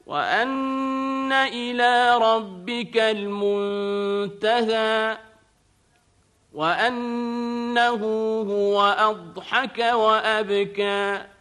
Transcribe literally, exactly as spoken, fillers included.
وأن إلى ربك المنتهى وأنه هو أضحك وأبكى